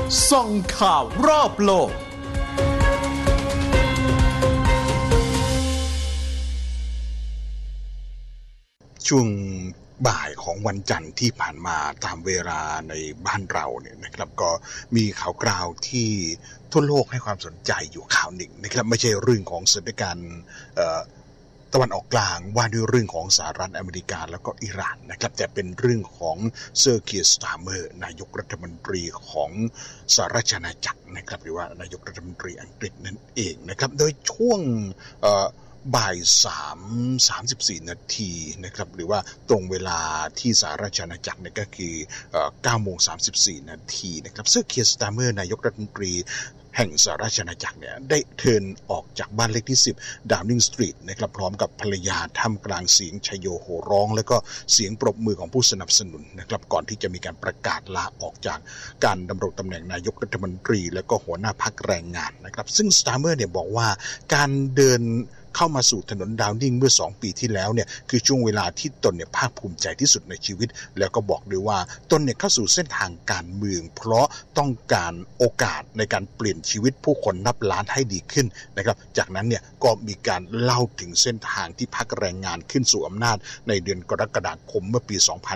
ส่องข่าวรอบโลกช่วงบ่ายของวันจันทร์ที่ผ่านมาตามเวลาในบ้านเราเนี่ยนะครับก็มีข่าวคราวที่ทั่วโลกให้ความสนใจอยู่ข่าวหนึ่งนะครับไม่ใช่เรื่องของสถานการณ์ตะวันออกกลางว่าด้วยเรื่องของสหรัฐอเมริกาแล้วก็อิหร่านนะครับแต่เป็นเรื่องของเซอร์เคียร์ สตาร์เมอร์นายกรัฐมนตรีของสหราชอาณาจักรนะครับหรือว่านายกรัฐมนตรีอังกฤษนั่นเองนะครับโดยช่วงบ่าย3:34 นาทีนะครับหรือว่าตรงเวลาที่สหราชอาณาจักรเนี่ยก็คือ9:34 นาทีนะครับเซอร์เคียร์ สตาร์เมอร์นายกรัฐมนตรีแห่งสหราชอาณาจักรเนี่ยได้เทิร์นออกจากบ้านเลขที่10 ดาวนิงสตรีทนะครับพร้อมกับภรรยาท่ามกลางเสียงชโยโห่ร้องแล้วก็เสียงปรบมือของผู้สนับสนุนนะครับก่อนที่จะมีการประกาศลาออกจากการดำรงตำแหน่งนายกรัฐมนตรีแล้วก็หัวหน้าพรรคแรงงานนะครับซึ่งสตาร์เมอร์เนี่ยบอกว่าการเดินเข้ามาสู่ถนนดาวนิงเมื่อ2 ปีที่แล้วเนี่ยคือช่วงเวลาที่ตนเนี่ยภาคภูมิใจที่สุดในชีวิตแล้วก็บอกด้วยว่าตนเนี่ยเข้าสู่เส้นทางการเมืองเพราะต้องการโอกาสในการเปลี่ยนชีวิตผู้คนนับล้านให้ดีขึ้นนะครับจากนั้นเนี่ยก็มีการเล่าถึงเส้นทางที่พรรคแรงงานขึ้นสู่อำนาจในเดือนกรกฎาคมเมื่อปี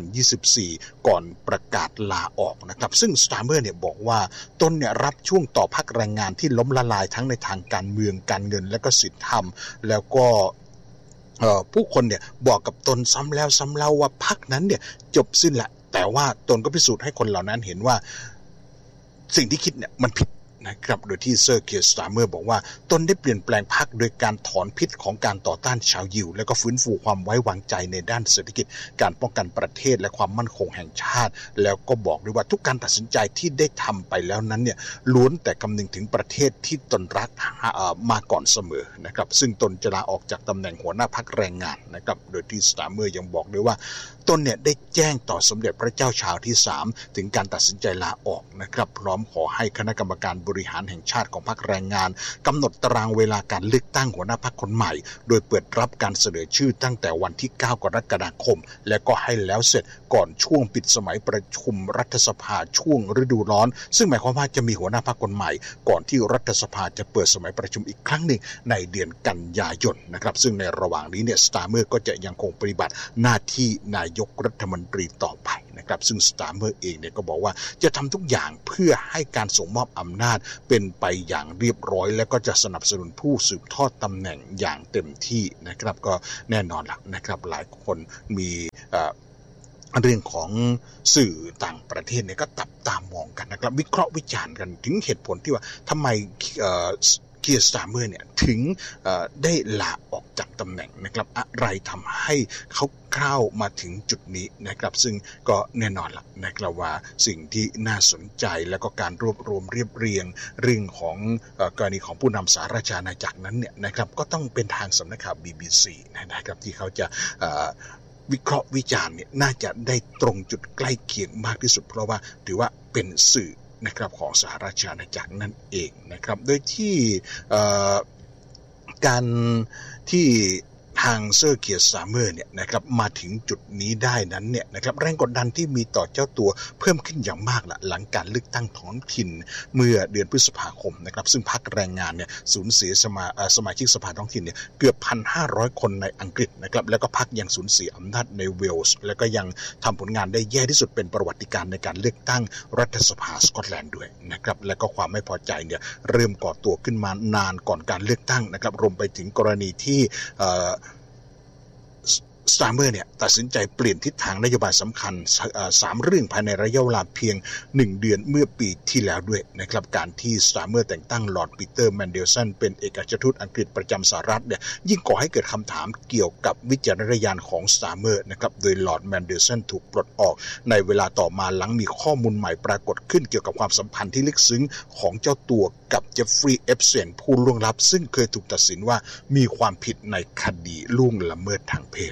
2024ก่อนประกาศลาออกนะครับซึ่งสตาร์เมอร์เนี่ยบอกว่าตนเนี่ยรับช่วงต่อพรรคแรงงานที่ล้มละลายทั้งในทางการเมืองการเงินและก็ศีลธรรมแล้วก็ผู้คนเนี่ยบอกกับตนซ้ำแล้วซ้ำเล่าว่าพรรคนั้นเนี่ยจบสิ้นละแต่ว่าตนก็พิสูจน์ให้คนเหล่านั้นเห็นว่าสิ่งที่คิดเนี่ยมันผิดนะครับโดยที่เซอร์เคียร์ สตาร์เมอร์บอกว่าตนได้เปลี่ยนแปลงพรรคโดยการถอนพิษของการต่อต้านชาวยิวและก็ฟื้นฟูความไว้วางใจในด้านเศรษฐกิจการป้องกันประเทศและความมั่นคงแห่งชาติแล้วก็บอกด้วยว่าทุกการตัดสินใจที่ได้ทำไปแล้วนั้นเนี่ยล้วนแต่คำนึงถึงประเทศที่ตนรักมาก่อนเสมอนะครับซึ่งตนจะลาออกจากตำแหน่งหัวหน้าพรรคแรงงานนะครับโดยที่สตาร์เมอร์ยังบอกด้วยว่าตนเนี่ยได้แจ้งต่อสมเด็จพระเจ้าชาวที่3ถึงการตัดสินใจลาออกนะครับพร้อมขอให้คณะกรรมการบริหารแห่งชาติของพรรคแรงงานกำหนดตารางเวลาการเลือกตั้งหัวหน้าพรรคคนใหม่โดยเปิดรับการเสนอชื่อตั้งแต่วันที่9 กรกฎาคมและก็ให้แล้วเสร็จก่อนช่วงปิดสมัยประชุมรัฐสภาช่วงฤดูร้อนซึ่งหมายความว่าจะมีหัวหน้าพรรคคนใหม่ก่อนที่รัฐสภาจะเปิดสมัยประชุมอีกครั้งหนึ่งในเดือนกันยายนนะครับซึ่งในระหว่างนี้เนี่ยสตาร์เมอร์ก็จะยังคงปฏิบัติหน้าที่นายกรัฐมนตรีต่อไปนะครับซึ่งสตาร์เมอร์เองเนี่ยก็บอกว่าจะทำทุกอย่างเพื่อให้การส่งมอบอำนาจเป็นไปอย่างเรียบร้อยและก็จะสนับสนุนผู้สืบทอดตำแหน่งอย่างเต็มที่นะครับก็แน่นอนละนะครับหลายคนมีเรื่องของสื่อต่างประเทศเนี่ยก็จับตามองกันนะครับวิเคราะห์วิจารณ์กันถึงเหตุผลที่ว่าทำไมเคียร์ สตาร์เมอร์เนี่ยถึงได้ลาออกจากตำแหน่งนะครับอะไรทำให้เขาเข้ามาถึงจุดนี้นะครับซึ่งก็แน่นอนละนะครับว่าสิ่งที่น่าสนใจและก็การรวบรวมเรียบเรียงเรื่องของกรณีของผู้นำสหราชอาณาจักรนั้นเนี่ยนะครับก็ต้องเป็นทางสำนักข่าว BBC นะครับที่เขาจะวิเคราะห์วิจารณ์เนี่ยน่าจะได้ตรงจุดใกล้เคียงมากที่สุดเพราะว่าถือว่าเป็นสื่อนะครับของสหราชอาณาจักรนั่นเองนะครับโดยที่การที่ทางเซอร์เคียร์ สตาร์เมอร์เนี่ยนะครับมาถึงจุดนี้ได้นั้นเนี่ยนะครับแรงกดดันที่มีต่อเจ้าตัวเพิ่มขึ้นอย่างมากละหลังการเลือกตั้งท้องถิ่นเมื่อเดือนพฤษภาคมนะครับซึ่งพรรคแรงงานเนี่ยสูญเสียสมาชิกสภาท้องถิ่นเนี่ยเกือบ 1,500 คนในอังกฤษนะครับแล้วก็พรรคยังสูญเสียอำนาจในเวลส์แล้วก็ยังทำผลงานได้แย่ที่สุดเป็นประวัติการณ์ในการเลือกตั้งรัฐสภาสกอตแลนด์ด้วยนะครับแล้วก็ความไม่พอใจเนี่ยเริ่มก่อตัวขึ้นมานานก่อนการเลือกตั้งนะครับรวมไปถึงกรณีที่สตาร์เมอร์เนี่ยตัดสินใจเปลี่ยนทิศทางนโยบายสำคัญ3 เรื่องภายในระยะเวลาเพียง1 เดือนเมื่อปีที่แล้วด้วยนะครับการที่สตาร์เมอร์แต่งตั้งลอร์ดปีเตอร์แมนเดลสันเป็นเอกอัครทูตอังกฤษประจำสหรัฐเนี่ยยิ่งก่อให้เกิดคำถามเกี่ยวกับวิจารณญาณของสตาร์เมอร์นะครับโดยลอร์ดแมนเดลสันถูกปลดออกในเวลาต่อมาหลังมีข้อมูลใหม่ปรากฏขึ้นเกี่ยวกับความสัมพันธ์ที่ลึกซึ้งของเจ้าตัวกับเจฟฟรีย์ เอฟเซนผู้ล่วงลับซึ่งเคยถูกตัดสินว่ามีความผิดในคดีล่วงละเมิดทางเพศนะ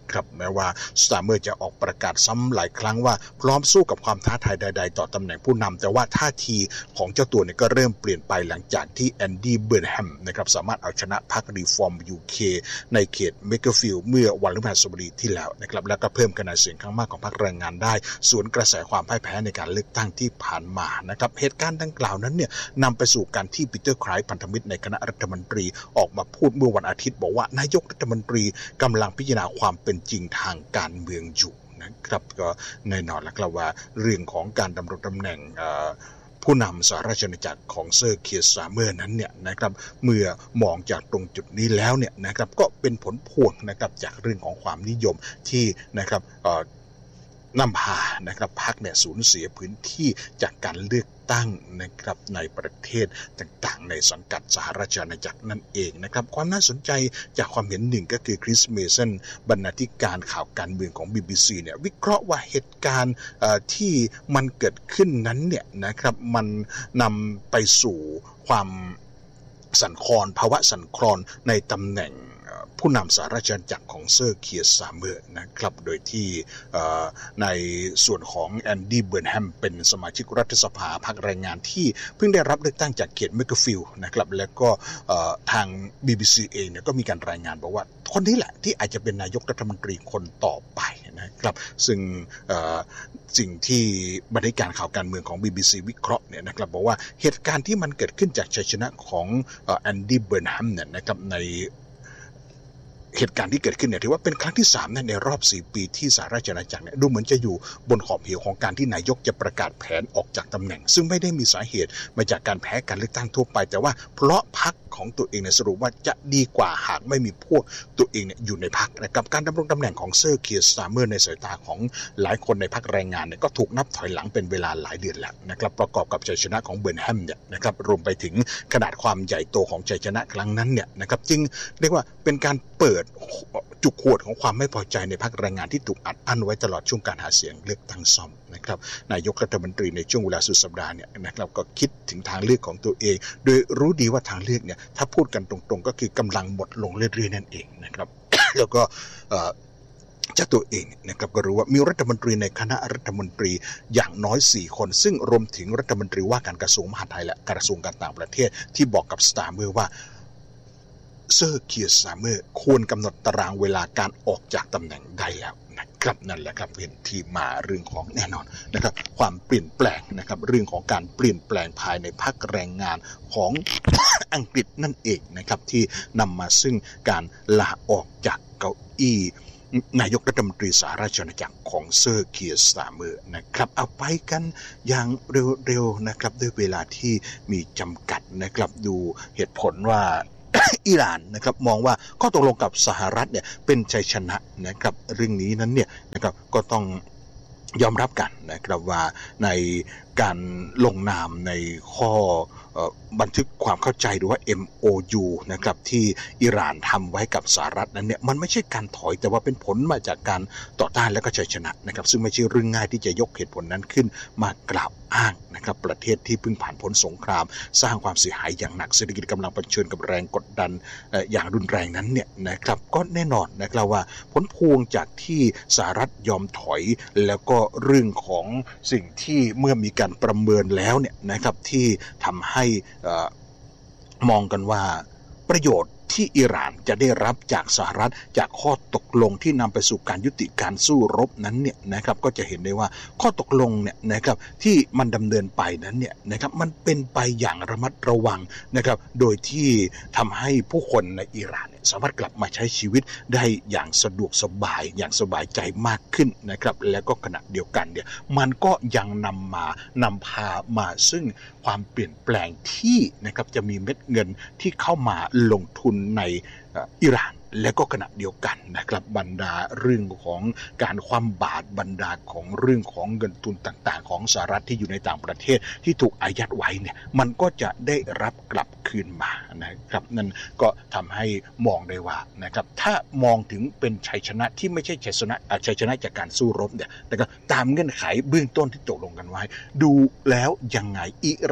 นะครับแม้ว่าสตาร์เมอร์จะออกประกาศซ้ำหลายครั้งว่าพร้อมสู้กับความท้าทายใดๆต่อตำแหน่งผู้นำแต่ว่าท่าทีของเจ้าตัวเนี่ยก็เริ่มเปลี่ยนไปหลังจากที่แอนดี้เบิร์นแฮมนะครับสามารถเอาชนะพรรครีฟอร์ม UK ในเขตเมกเกอร์ฟิลด์เมื่อวันพฤหัสบดีที่แล้วนะครับแล้วก็เพิ่มคะแนนเสียงข้างมากของพรรคแรงงานได้สวนกระแสความพ่ายแพ้ในการเลือกตั้งที่ผ่านมานะครับเหตุการณ์ดังกล่าวนั้นเนี่ยนำไปสู่การที่ปีเตอร์ไครฟ์พันธมิตรในคณะรัฐมนตรีออกมาพูดเมื่อวันอาทิตย์บอกว่านายกรัฐมนตรีกำลังพิจารณาความเป็นจริงทางการเมืองอยู่นะครับก็แน่นอนแล้วครับว่าเรื่องของการดำรงตำแหน่งผู้นำสหราชอาณาจักรของเซอร์เคียร์ สตาร์เมอร์นั้นเนี่ยนะครับเมื่อมองจากตรงจุดนี้แล้วเนี่ยนะครับก็เป็นผลพวงนะครับจากเรื่องของความนิยมที่นะครับนำพานะครับพรรคเนี่ยสูญเสียพื้นที่จากการเลือกตั้งนะครับในประเทศต่างๆในสังกัดสหราชอาณาจักรนั่นเองนะครับความน่าสนใจจากความเห็นหนึ่งก็คือคริสเมสันบรรณาธิการข่าวการเมืองของ BBC เนี่ยวิเคราะห์ว่าเหตุการณ์ที่มันเกิดขึ้นนั้นเนี่ยนะครับมันนำไปสู่ความสั่นคลอนภาวะสั่นคลอนในตำแหน่งผู้นำสหราชอาณาจักรของเซอร์เคียร์ สตาร์เมอร์นะครับโดยที่ในส่วนของแอนดี้เบิร์นแฮมเป็นสมาชิกรัฐสภาพรรคแรงงานที่เพิ่งได้รับเลือกตั้งจากเขตเมกเกอร์ฟิลด์นะครับแล้วก็ทาง BBC เองเนี่ยก็มีการรายงานบอกว่าคนนี้แหละที่อาจจะเป็นนายกรัฐมนตรีคนต่อไปนะครับซึ่งสิ่งที่บรรณาธิการข่าวการเมืองของ BBC วิเคราะห์เนี่ยนะครับบอกว่าเหตุการณ์ที่มันเกิดขึ้นจากชัยชนะของแอนดี้เบิร์นแฮมเนี่ยนะครับในเหตุการณ์ที่เกิดขึ้นเนี่ยถือว่าเป็นครั้งที่3ในรอบ4ปีที่สหราชอาณาจักรเนี่ยดูเหมือนจะอยู่บนขอบเหวของการที่นายกจะประกาศแผนออกจากตำแหน่งซึ่งไม่ได้มีสาเหตุมาจากการแพ้การเลือกตั้งทั่วไปแต่ว่าเพราะพรรคของตัวเองเนี่ยสรุปว่าจะดีกว่าหากไม่มีพวกตัวเองเนี่ยอยู่ในพรรคนะครับการดำรงตำแหน่งของเซอร์เคียร์ สตาร์เมอร์ในสายตาของหลายคนในพรรคแรงงานเนี่ยก็ถูกนับถอยหลังเป็นเวลาหลายเดือนแล้วนะครับประกอบกับชัยชนะของเบิร์นแฮมเนี่ยนะครับรวมไปถึงขนาดความใหญ่โตของชัยชนะครั้งนั้นเนี่ยนะครับจึงเรียกว่าเป็นการเปิดจุกขวดของความไม่พอใจในพรรคแรงงานที่ถูกอัดอั้นไว้ตลอดช่วงการหาเสียงเลือกตั้งซ่อมนะครับนายกรัฐมนตรีในช่วงเวลาสุดสัปดาห์เนี่ยนะครับก็คิดถึงทางเลือกของตัวเองโดยรู้ดีว่าทางเลือกเนี่ยถ้าพูดกันตรงๆก็คือกำลังหมดลงเรื่อยๆนั่นเองนะครับ แล้วก็เจ้าตัวเองนะครับก็รู้ว่ามีรัฐมนตรีในคณะรัฐมนตรีอย่างน้อย4คนซึ่งรวมถึงรัฐมนตรีว่าการกระทรวงมหาดไทยและกระทรวงการต่างประเทศที่บอกกับสตาร์เมอร์ว่าเซอร์เคียร์ สตาร์เมอร์ควรกำหนดตารางเวลาการออกจากตำแหน่งได้แล้วนะครับนั่นแหละครับเป็นที่มาเรื่องของแน่นอนนะครับความเปลี่ยนแปลงนะครับเรื่องของการเปลี่ยนแปลงภายในพรรคแรงงานของ อังกฤษนั่นเองนะครับที่นำมาซึ่งการลาออกจากเก้าอี้นายกรัฐมนตรีสหราชอาณาจักรของเซอร์เคียร์ สตาร์เมอร์นะครับเอาไปกันอย่างเร็วๆนะครับด้วยเวลาที่มีจำกัดนะครับดูเหตุผลว่า อิหร่านนะครับมองว่าข้อตกลงกับสหรัฐเนี่ยเป็นชัยชนะนะครับเรื่องนี้นั้นเนี่ยนะครับก็ต้องยอมรับกันนะครับว่าในการลงนามในข้อบันทึกความเข้าใจหรือว่า MOU นะครับที่อิหร่านทำไว้กับสหรัฐนั้นเนี่ยมันไม่ใช่การถอยแต่ว่าเป็นผลมาจากการต่อต้านและก็ชัยชนะนะครับซึ่งไม่ใช่เรื่องง่ายที่จะยกเหตุผลนั้นขึ้นมากล่าวอ้างนะครับประเทศที่เพิ่งผ่านพ้นสงครามสร้างความเสียหายอย่างหนักเศรษฐกิจกำลังเผชิญกับแรงกดดันอย่างรุนแรงนั้นเนี่ยนะครับก็แน่นอนนะครับว่าผลพวงจากที่สหรัฐยอมถอยแล้วก็เรื่องของสิ่งที่เมื่อมีการประเมินแล้วเนี่ยนะครับที่ทำให้มองกันว่าประโยชน์ที่อิหร่านจะได้รับจากสหรัฐจากข้อตกลงที่นำไปสู่การยุติการสู้รบนั้นเนี่ยนะครับก็จะเห็นได้ว่าข้อตกลงเนี่ยนะครับที่มันดำเนินไปนั้นเนี่ยนะครับมันเป็นไปอย่างระมัดระวังนะครับโดยที่ทำให้ผู้คนในอิหร่านสามารถกลับมาใช้ชีวิตได้อย่างสะดวกสบายอย่างสบายใจมากขึ้นนะครับแล้วก็ขณะเดียวกันเนี่ยมันก็ยังนำพามาซึ่งความเปลี่ยนแปลงที่นะครับจะมีเม็ดเงินที่เข้ามาลงทุนในอิหร่านและก็ขณะเดียวกันนะครับบรรดาเรื่องของการคว่ำบาตรบรรดาของเรื่องของเงินทุนต่างๆของสหรัฐที่อยู่ในต่างประเทศที่ถูกอายัดไว้เนี่ยมันก็จะได้รับกลับคืนมานะครับนั่นก็ทำให้มองได้ว่านะครับถ้ามองถึงเป็นชัยชนะที่ไม่ใช่ชัยชนะจากการสู้รบเนี่ยแต่ก็ตามเงื่อนไขเบื้องต้นที่ตกลงกันไว้ดูแล้วยังไงอิหร่าน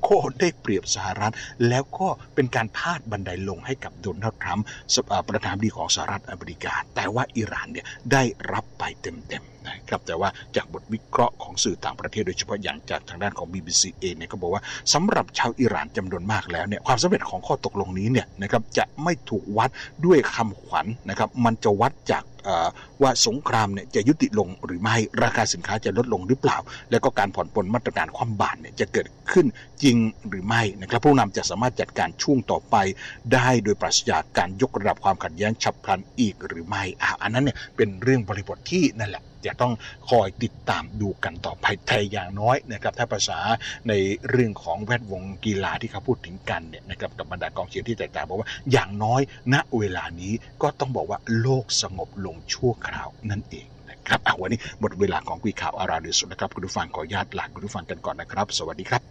ก็ได้เปรียบสหรัฐแล้วก็เป็นการพาดบันไดลงให้กับโดนัลด์ทรัมป์ประธานาธิบดีของสหรัฐอเมริกาแต่ว่าอิหร่านเนี่ยได้รับไปเต็มๆนะครับแต่ว่าจากบทวิเคราะห์ของสื่อต่างประเทศโดยเฉพาะอย่างจากทางด้านของ BBC เองเนี่ยก็บอกว่าสำหรับชาวอิหร่านจำนวนมากแล้วเนี่ยความสำเร็จของข้อตกลงนี้เนี่ยนะครับจะไม่ถูกวัดด้วยคำขวัญ นะครับมันจะวัดจากว่าสงครามเนี่ยจะยุติลงหรือไม่ราคาสินค้าจะลดลงหรือเปล่าแล้วก็การผ่อนปลนมาตรการคว่ำบาตรเนี่ยจะเกิดขึ้นจริงหรือไม่นะครับผู้นำจะสามารถจัดการช่วงต่อไปได้โดยปราศจากการยกระดับความขัดแย้งฉับพลันอีกหรือไม่อันนั้นเนี่ยเป็นเรื่องบริบทที่นั่นแหละจะต้องคอยติดตามดูกันต่อไปแต่อย่างน้อยนะครับถ้าภาษาในเรื่องของแวดวงกีฬาที่เขาพูดถึงกันเนี่ยนะครับกับบรรดากองเชียร์ที่แตกต่างบอกว่าอย่างน้อยณเวลานี้ก็ต้องบอกว่าโลกสงบลงชั่วคราวนั่นเองนะครับวันนี้หมดเวลาของคุยข่าวอาราดิสุดนะครับคุณผู้ฟังขออนุญาตลาคุณผู้ฟังกันก่อนนะครับสวัสดีครับ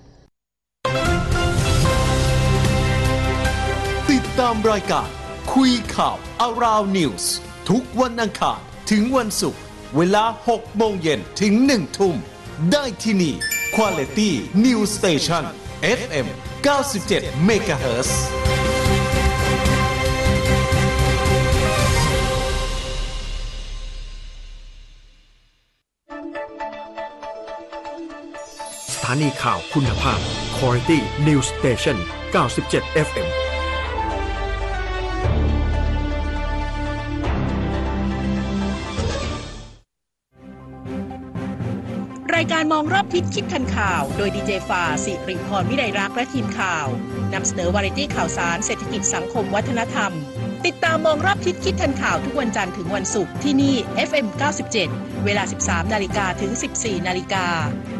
ติดตามรายการคุยข่าว Around News ทุกวันอังคารถึงวันศุกร์เวลา 6 โมงเย็นถึง 1 ทุ่มได้ที่นี่ Quality News Station FM 97 MHz สถานีข่าวคุณภาพ Quality News Station 97 FM รายการมองรอบทิศคิดทันข่าวโดยดีเจฟ้าสิริพรวิไลรักษ์และทีมข่าวนำเสนอวาไรตี้ข่าวสารเศรษฐกิจสังคมวัฒนธรรมติดตามมองรอบทิศคิดทันข่าวทุกวันจันทร์ถึงวันศุกร์ที่นี่ FM 97 เวลา 13 นาฬิกาถึง 14 นาฬิกา